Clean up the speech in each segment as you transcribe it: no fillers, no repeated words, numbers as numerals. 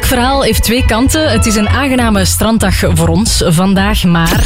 verhaal heeft twee kanten. Het is een aangename stranddag voor ons vandaag, maar...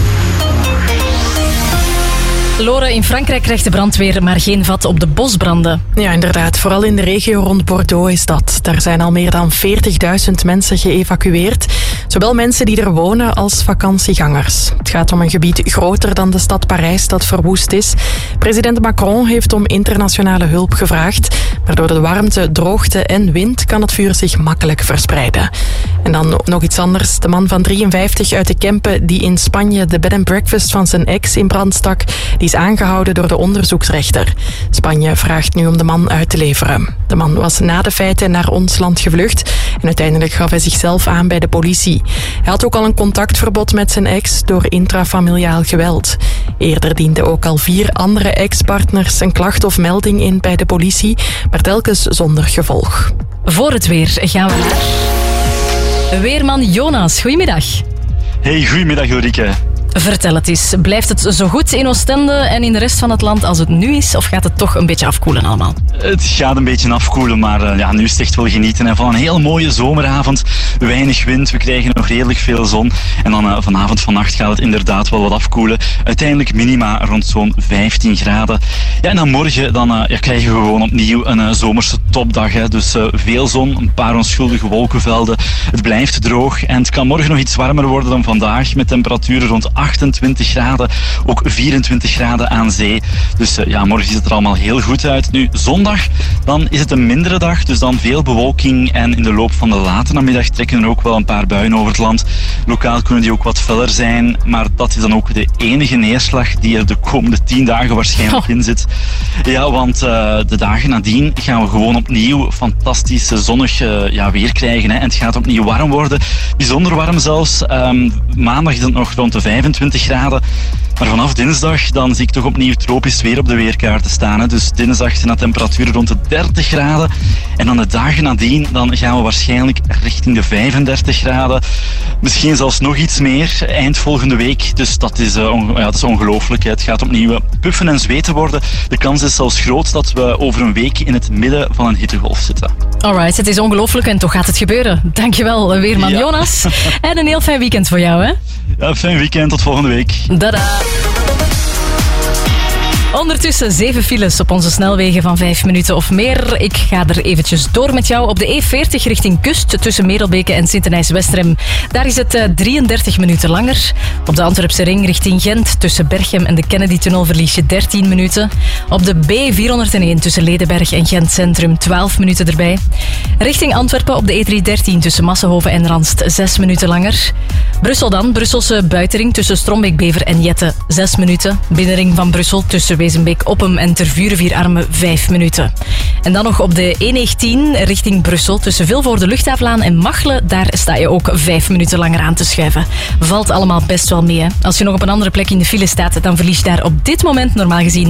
Lore, in Frankrijk krijgt de brandweer maar geen vat op de bosbranden. Ja, inderdaad. Vooral in de regio rond Bordeaux is dat. Daar zijn al meer dan 40.000 mensen geëvacueerd. Zowel mensen die er wonen als vakantiegangers. Het gaat om een gebied groter dan de stad Parijs dat verwoest is. President Macron heeft om internationale hulp gevraagd. Maar door de warmte, droogte en wind kan het vuur zich makkelijk verspreiden. En dan nog iets anders. De man van 53 uit de Kempen die in Spanje de bed and breakfast van zijn ex in brand stak, die is aangehouden door de onderzoeksrechter. Spanje vraagt nu om de man uit te leveren. De man was na de feiten naar ons land gevlucht en uiteindelijk gaf hij zichzelf aan bij de politie. Hij had ook al een contactverbod met zijn ex door intrafamiliaal geweld. Eerder dienden ook al 4 andere ex-partners een klacht of melding in bij de politie, maar telkens zonder gevolg. Voor het weer gaan we naar weerman Jonas. Goedemiddag. Hey, goedemiddag Ulrike. Vertel het eens. Blijft het zo goed in Oostende en in de rest van het land als het nu is? Of gaat het toch een beetje afkoelen allemaal? Het gaat een beetje afkoelen, maar nu is het echt wel genieten. En van een heel mooie zomeravond. Weinig wind, we krijgen nog redelijk veel zon. En dan vanavond, vannacht gaat het inderdaad wel wat afkoelen. Uiteindelijk minima rond zo'n 15 graden. Ja, en dan morgen krijgen we gewoon opnieuw een zomerse topdag. Hè. Dus veel zon, een paar onschuldige wolkenvelden. Het blijft droog en het kan morgen nog iets warmer worden dan vandaag. Met temperaturen rond 28 graden, ook 24 graden aan zee. Dus morgen ziet het er allemaal heel goed uit. Nu, zondag, dan is het een mindere dag, dus dan veel bewolking en in de loop van de late namiddag trekken er ook wel een paar buien over het land. Lokaal kunnen die ook wat feller zijn, maar dat is dan ook de enige neerslag die er de komende 10 dagen waarschijnlijk in zit. Ja, want de dagen nadien gaan we gewoon opnieuw fantastische zonnig weer krijgen. Hè. En het gaat opnieuw warm worden, bijzonder warm zelfs. Maandag is het nog rond de 25 graden. Maar vanaf dinsdag dan zie ik toch opnieuw tropisch weer op de weerkaarten staan. Hè. Dus dinsdag zijn de temperaturen rond de 30 graden. En dan de dagen nadien dan gaan we waarschijnlijk richting de 35 graden. Misschien zelfs nog iets meer eind volgende week. Dus dat is ongelooflijk. Het gaat opnieuw puffen en zweten worden. De kans is zelfs groot dat we over een week in het midden van een hittegolf zitten. Alright, het is ongelooflijk en toch gaat het gebeuren. Dankjewel, weerman Jonas. En een heel fijn weekend voor jou, hè? Ja, fijn weekend. Tot volgende week. Dada. Ondertussen 7 files op onze snelwegen van 5 minuten of meer. Ik ga er eventjes door met jou op de E40 richting Kust tussen Merelbeke en Sint-Denijs-Westrem. Daar is het 33 minuten langer. Op de Antwerpse ring richting Gent tussen Berchem en de Kennedy-tunnel verlies je 13 minuten. Op de B401 tussen Ledenberg en Gent Centrum 12 minuten erbij. Richting Antwerpen op de E313 tussen Massenhoven en Ranst 6 minuten langer. Brussel dan, Brusselse buitenring tussen Strombeek-Bever en Jette 6 minuten. Binnenring van Brussel tussen Wezenbeek-Oppem en Tervuren-Vierarmen 5 minuten. En dan nog op de E19 richting Brussel tussen Vilvoorde Luchthavenlaan en Machelen. Daar sta je ook 5 minuten langer aan te schuiven. Valt allemaal best wel mee. Hè? Als je nog op een andere plek in de file staat, dan verlies je daar op dit moment normaal gezien